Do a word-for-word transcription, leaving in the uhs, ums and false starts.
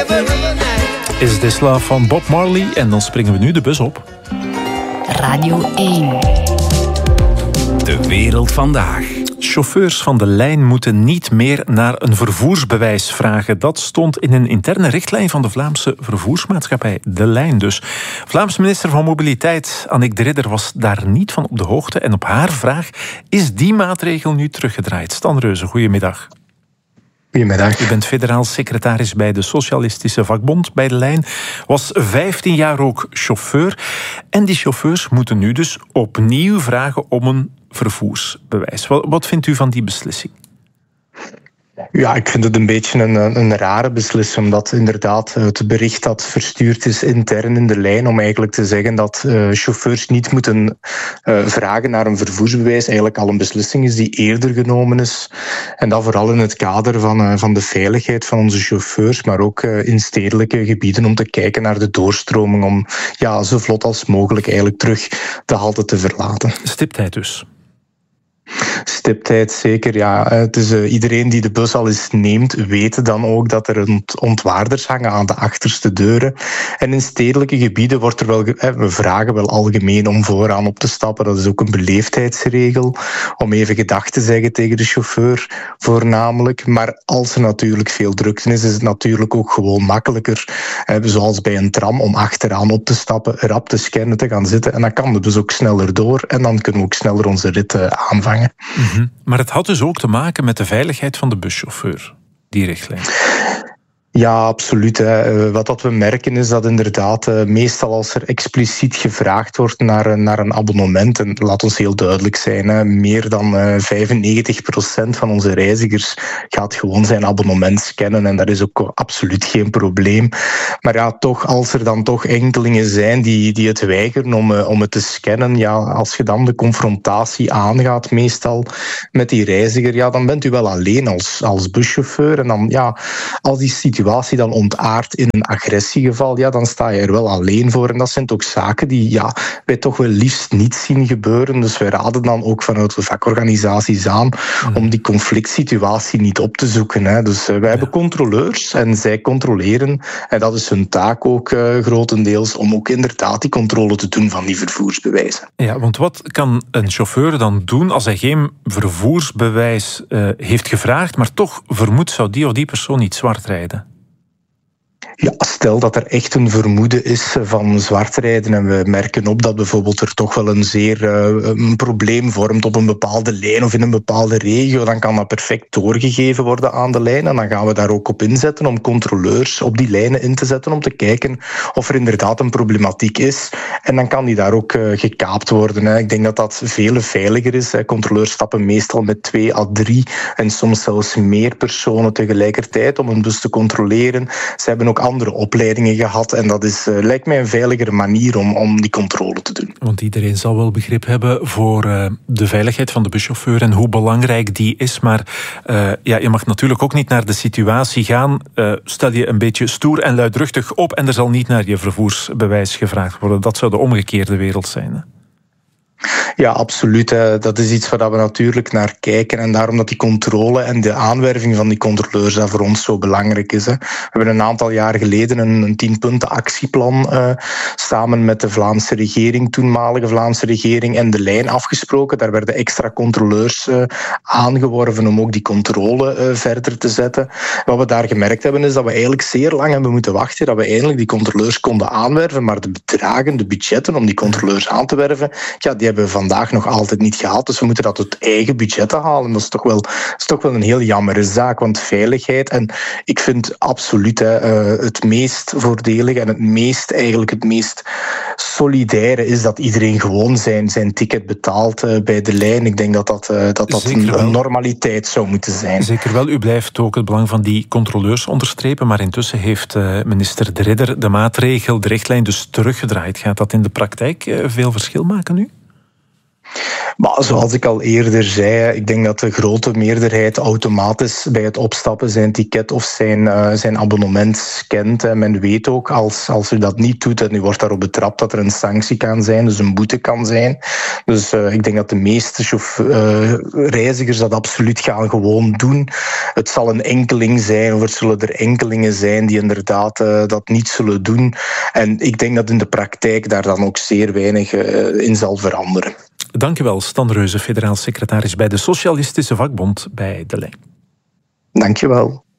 Is This Love van Bob Marley. En dan springen we nu de bus op. Radio één. De wereld vandaag. Chauffeurs van de lijn moeten niet meer naar een vervoersbewijs vragen. Dat stond in een interne richtlijn van de Vlaamse vervoersmaatschappij De Lijn dus. Vlaams minister van Mobiliteit Annick de Ridder was daar niet van op de hoogte. En op haar vraag is die maatregel nu teruggedraaid. Stan Reuze, goedemiddag. Goedemiddag. U bent federaal secretaris bij de Socialistische Vakbond bij De Lijn. Was vijftien jaar ook chauffeur. En die chauffeurs moeten nu dus opnieuw vragen om een vervoersbewijs. Wat, wat vindt u van die beslissing? Ja, ik vind het een beetje een, een rare beslissing, omdat inderdaad het bericht dat verstuurd is intern in De Lijn om eigenlijk te zeggen dat uh, chauffeurs niet moeten uh, vragen naar een vervoersbewijs eigenlijk al een beslissing is die eerder genomen is. En dat vooral in het kader van, uh, van de veiligheid van onze chauffeurs, maar ook uh, in stedelijke gebieden om te kijken naar de doorstroming om ja, zo vlot als mogelijk eigenlijk terug de halte te verlaten. Stiptheid dus. Stiptheid, zeker. Ja. Het is, uh, iedereen die de bus al eens neemt, weet dan ook dat er ont- ontwaarders hangen aan de achterste deuren. En in stedelijke gebieden wordt er wel... Ge- we vragen wel algemeen om vooraan op te stappen. Dat is ook een beleefdheidsregel. Om even gedag te zeggen tegen de chauffeur, voornamelijk. Maar als er natuurlijk veel drukte is, is het natuurlijk ook gewoon makkelijker. Eh, zoals bij een tram, om achteraan op te stappen, rap te scannen, te gaan zitten. En dan kan de bus ook sneller door. En dan kunnen we ook sneller onze rit uh, aanvangen. Mm-hmm. Maar het had dus ook te maken met de veiligheid van de buschauffeur, die richtlijn. Ja, absoluut. Hè. Wat dat we merken is dat inderdaad uh, meestal als er expliciet gevraagd wordt naar, naar een abonnement, en laat ons heel duidelijk zijn, hè, meer dan uh, vijfennegentig procent van onze reizigers gaat gewoon zijn abonnement scannen en dat is ook absoluut geen probleem. Maar ja, toch, als er dan toch enkelingen zijn die, die het weigeren om, uh, om het te scannen, ja, als je dan de confrontatie aangaat meestal met die reiziger, ja, dan bent u wel alleen als, als buschauffeur en dan, ja, als die situatie situatie dan ontaardt in een agressiegeval, ja, dan sta je er wel alleen voor. En dat zijn ook zaken die ja, wij toch wel liefst niet zien gebeuren. Dus wij raden dan ook vanuit de vakorganisaties aan mm. om die conflict situatie niet op te zoeken. Hè. Dus uh, wij ja. hebben controleurs en zij controleren. En dat is hun taak ook uh, grotendeels om ook inderdaad die controle te doen van die vervoersbewijzen. Ja, want wat kan een chauffeur dan doen als hij geen vervoersbewijs uh, heeft gevraagd, maar toch vermoedt zou die of die persoon niet zwart rijden? Ja, stel dat er echt een vermoeden is van zwartrijden en we merken op dat bijvoorbeeld er toch wel een zeer uh, een probleem vormt op een bepaalde lijn of in een bepaalde regio, dan kan dat perfect doorgegeven worden aan de lijn en dan gaan we daar ook op inzetten om controleurs op die lijnen in te zetten om te kijken of er inderdaad een problematiek is en dan kan die daar ook uh, gekaapt worden. Hè. Ik denk dat dat veel veiliger is. Hè. Controleurs stappen meestal met twee à drie en soms zelfs meer personen tegelijkertijd om een bus te controleren. Ze hebben ook andere opleidingen gehad en dat is, uh, lijkt mij een veiligere manier om, om die controle te doen. Want iedereen zal wel begrip hebben voor uh, de veiligheid van de buschauffeur en hoe belangrijk die is, maar uh, ja, je mag natuurlijk ook niet naar de situatie gaan. Uh, stel je een beetje stoer en luidruchtig op en er zal niet naar je vervoersbewijs gevraagd worden. Dat zou de omgekeerde wereld zijn, hè? Ja, absoluut. Hè. Dat is iets waar we natuurlijk naar kijken. En daarom dat die controle en de aanwerving van die controleurs dat voor ons zo belangrijk is. Hè. We hebben een aantal jaar geleden een, een tienpunten actieplan uh, samen met de Vlaamse regering, toenmalige Vlaamse regering en de lijn afgesproken. Daar werden extra controleurs uh, aangeworven om ook die controle uh, verder te zetten. Wat we daar gemerkt hebben is dat we eigenlijk zeer lang hebben moeten wachten dat we eindelijk die controleurs konden aanwerven. Maar de bedragen, de budgetten om die controleurs aan te werven, ja, die hebben we vandaag nog altijd niet gehad. Dus we moeten dat uit eigen budget halen. Dat is toch wel, dat is toch wel een heel jammere zaak. Want veiligheid, en ik vind absoluut hè, het meest voordelige en het meest, eigenlijk het meest solidaire is dat iedereen gewoon zijn, zijn ticket betaalt uh, bij de lijn. Ik denk dat dat, uh, dat, dat een, een normaliteit zou moeten zijn. Zeker wel. U blijft ook het belang van die controleurs onderstrepen, maar intussen heeft uh, minister De Ridder de maatregel, de richtlijn dus teruggedraaid. Gaat dat in de praktijk uh, veel verschil maken nu? Maar zoals ik al eerder zei, ik denk dat de grote meerderheid automatisch bij het opstappen zijn ticket of zijn, uh, zijn abonnement scant. En men weet ook, als, als u dat niet doet en u wordt daarop betrapt, dat er een sanctie kan zijn, dus een boete kan zijn. Dus uh, ik denk dat de meeste chauff- uh, reizigers dat absoluut gaan gewoon doen. Het zal een enkeling zijn, of er zullen er enkelingen zijn die inderdaad uh, dat niet zullen doen. En ik denk dat in de praktijk daar dan ook zeer weinig uh, in zal veranderen. Dank u wel, Stan Reuze, federaal secretaris bij de Socialistische Vakbond bij De Lijn. Dank je wel.